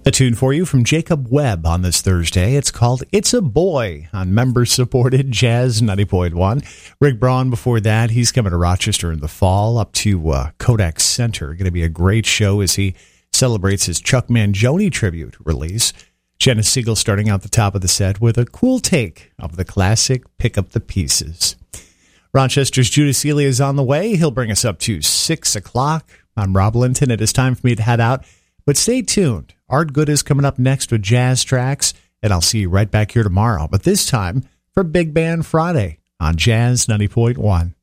A tune for you from Jacob Webb on this Thursday. It's called It's a Boy on member-supported Jazz 90.1. Rick Braun before that. He's coming to Rochester in the fall up to Kodak Center. Going to be a great show as he celebrates his Chuck Mangione tribute release. Jenna Siegel starting out the top of the set with a cool take of the classic Pick Up the Pieces. Rochester's Judas Ely is on the way. He'll bring us up to 6 o'clock. I'm Rob Linton. It is time for me to head out, but stay tuned. Art Good is coming up next with Jazz Tracks, and I'll see you right back here tomorrow, but this time for Big Band Friday on Jazz 90.1.